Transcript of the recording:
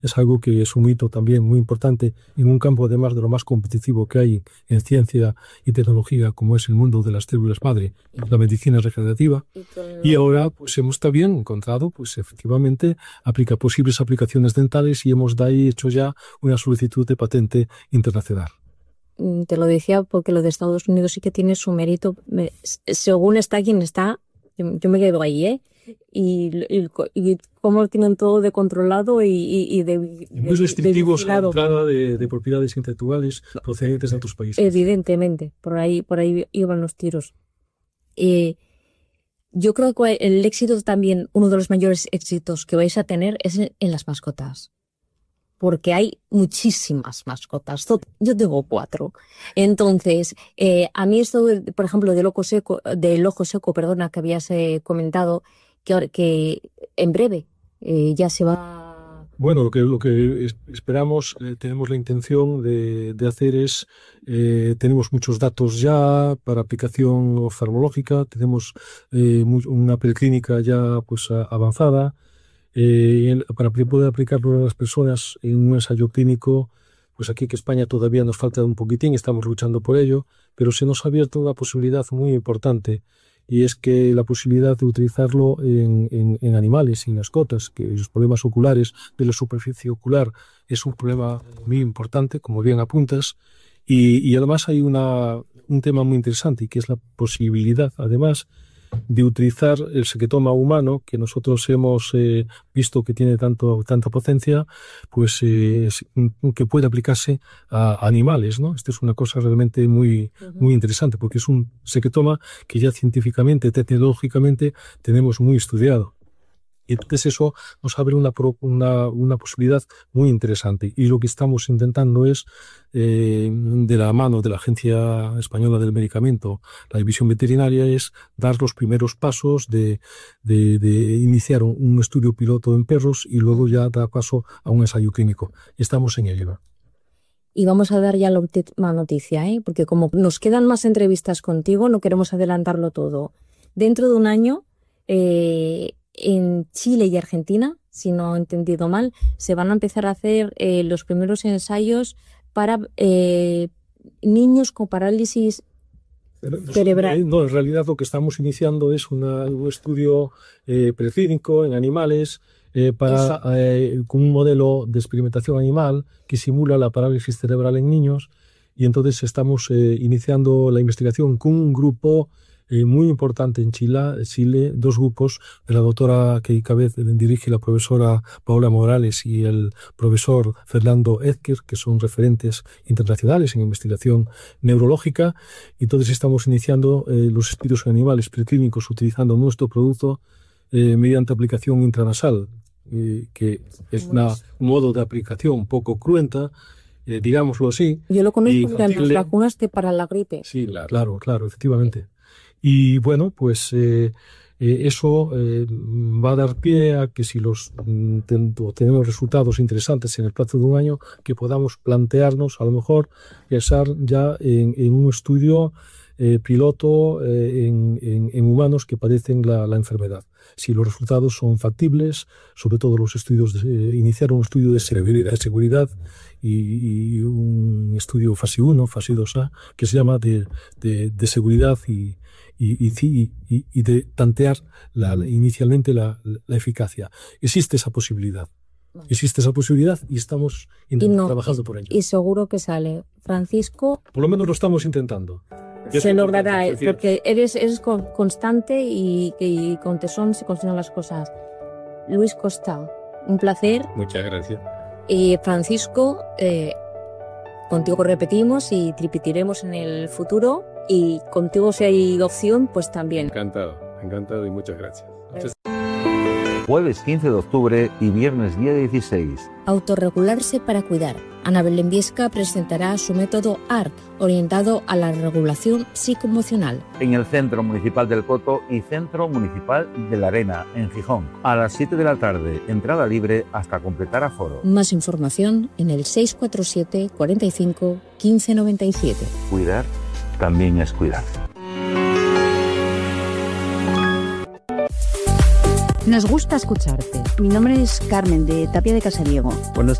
es algo que es un hito también muy importante en un campo además de lo más competitivo que hay en ciencia y tecnología, como es el mundo de las células madre, la medicina regenerativa. Y ahora pues hemos también encontrado pues efectivamente posibles aplicaciones dentales y hemos de ahí hecho ya una solicitud de patente internacional. Te lo decía porque lo de Estados Unidos sí que tiene su mérito. Según está quien está, yo me quedo ahí, ¿eh? Y cómo tienen todo de controlado y muy restrictivos a la entrada de propiedades intelectuales procedentes de otros países. Evidentemente, por ahí iban los tiros. Yo creo que el éxito también, uno de los mayores éxitos que vais a tener es en las mascotas. Porque hay muchísimas mascotas. Yo tengo 4. Entonces, a mí esto, por ejemplo, del ojo seco, que habías comentado, que en breve ya se va. Bueno, lo que esperamos, tenemos la intención de hacer es, tenemos muchos datos ya para aplicación oftalmológica, tenemos una preclínica ya pues avanzada. Para poder aplicarlo a las personas en un ensayo clínico, pues aquí que España todavía nos falta un poquitín, estamos luchando por ello, pero se nos ha abierto una posibilidad muy importante, y es que la posibilidad de utilizarlo en animales, en mascotas, que los problemas oculares de la superficie ocular es un problema muy importante, como bien apuntas, y además hay un tema muy interesante, que es la posibilidad, además, de utilizar el sequetoma humano, que nosotros hemos visto que tiene tanta potencia, pues que puede aplicarse a animales, ¿no? Esto es una cosa realmente muy interesante, porque es un sequetoma que ya científicamente, tecnológicamente, tenemos muy estudiado. Y entonces eso nos abre una posibilidad muy interesante. Y lo que estamos intentando es, de la mano de la Agencia Española del Medicamento, la División Veterinaria, es dar los primeros pasos de iniciar un estudio piloto en perros y luego ya dar paso a un ensayo clínico. Estamos en ello. Y vamos a dar ya la última noticia, porque como nos quedan más entrevistas contigo, no queremos adelantarlo todo. Dentro de un año, en Chile y Argentina, si no he entendido mal, se van a empezar a hacer los primeros ensayos para niños con parálisis cerebral. No, en realidad lo que estamos iniciando es un estudio preclínico en animales con un modelo de experimentación animal que simula la parálisis cerebral en niños, y entonces estamos iniciando la investigación con un grupo muy importante en Chile, 2 grupos, de la doctora que cada vez dirige la profesora Paola Morales y el profesor Fernando Ezquer, que son referentes internacionales en investigación neurológica, y entonces estamos iniciando los estudios en animales preclínicos utilizando nuestro producto mediante aplicación intranasal, que es un modo de aplicación poco cruenta, digámoslo así. Yo lo conozco de las vacunas para la gripe. Sí, claro, efectivamente. Y bueno, pues eso va a dar pie a que si tenemos resultados interesantes en el plazo de un año, que podamos plantearnos a lo mejor pensar ya en un estudio piloto en humanos que padecen la enfermedad. Si los resultados son factibles, sobre todo los estudios, iniciar un estudio de seguridad y un estudio fase 1, fase 2A, que se llama de seguridad y de tantear inicialmente la eficacia. Existe esa posibilidad. Y estamos trabajando por ello. Y seguro que sale. Francisco. Por lo menos lo estamos intentando. Se logrará, porque eres constante y con tesón se consiguen las cosas. Luis Costa, un placer. Muchas gracias. Y Francisco, contigo repetimos y tripetiremos en el futuro, y contigo, si hay opción, pues también. Encantado y muchas gracias. Jueves 15 de octubre y viernes día 16. Autorregularse para cuidar. Ana Belén Viesca presentará su método ART, orientado a la regulación psicoemocional. En el Centro Municipal del Coto y Centro Municipal de la Arena, en Gijón. A las 7 de la tarde, entrada libre hasta completar aforo. Más información en el 647 45 15 97. Cuidar también es cuidar. Nos gusta escucharte. Mi nombre es Carmen, de Tapia de Casariego. Buenas